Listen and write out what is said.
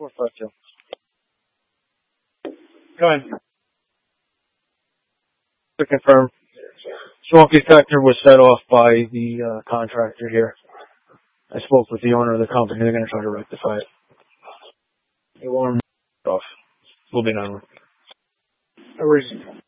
452. Go ahead. To confirm, smoke detector was set off by the contractor here. I spoke with the owner of the company. They're going to try to rectify it. It won't off. We'll be done with.